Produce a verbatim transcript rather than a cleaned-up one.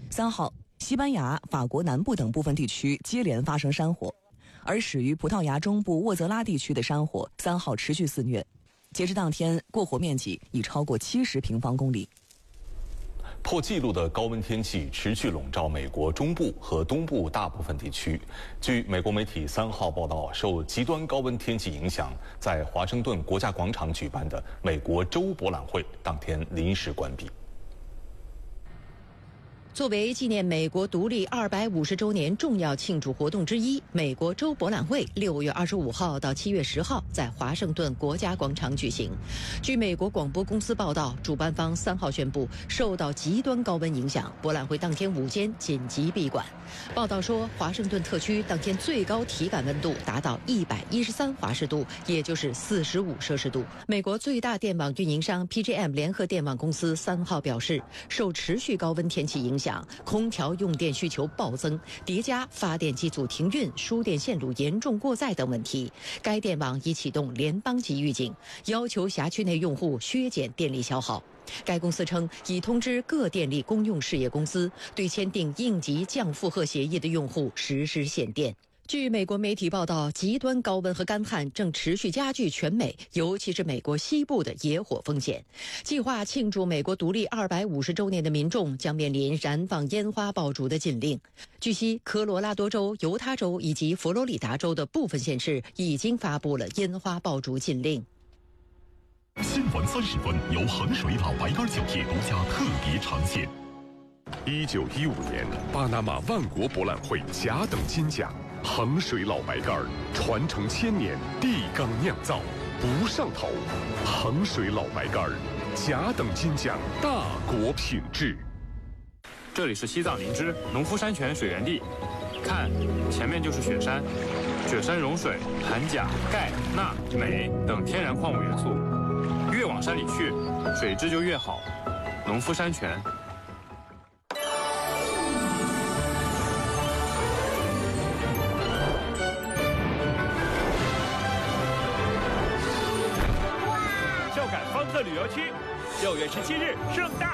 三号，西班牙、法国南部等部分地区接连发生山火，而始于葡萄牙中部沃泽拉地区的山火，三号持续肆虐。截至当天，过火面积已超过七十平方公里。 破纪录的高温天气持续笼罩美国中部和东部大部分地区。据美国媒体三号报道，受极端高温天气影响，在华盛顿国家广场举办的美国州博览会当天临时关闭。 作为纪念美国独立二百五十周年重要庆祝活动之一，美国州博览会六月二十五号到七月十号在华盛顿国家广场举行。据美国广播公司报道，主办方三号宣布，受到极端高温影响，博览会当天午间紧急闭馆。报道说，华盛顿特区当天最高体感温度达到一百一十三华氏度，也就是四十五摄氏度。美国最大电网运营商 P G M 联合电网公司三号表示，受持续高温天气影响，空调用电需求暴增，叠加发电机组停运、输电线路严重过载等问题，该电网已启动联邦级预警，要求辖区内用户削减电力消耗。该公司称，已通知各电力公用事业公司，对签订应急降负荷协议的用户实施限电。据美国媒体报道，极端高温和干旱正持续加剧全美，尤其是美国西部的野火风险。计划庆祝美国独立二百五十周年的民众将面临燃放烟花爆竹的禁令。据悉，科罗拉多州、犹他州以及佛罗里达州的部分县市已经发布了烟花爆竹禁令。 新闻三十分由衡水老白干酒业独家特别呈现。一九一五年，巴拿马万国博览会甲等金奖，衡水老白干传承千年，地缸酿造，不上头。衡水老白干甲等金奖，大国品质。 这里是西藏林芝农夫山泉水源地，看，前面就是雪山，雪山融水含钾、钙、钠、镁等天然矿物元素。越往山里去，水质就越好。农夫山泉。 孝感方特旅游区，六月十七日盛大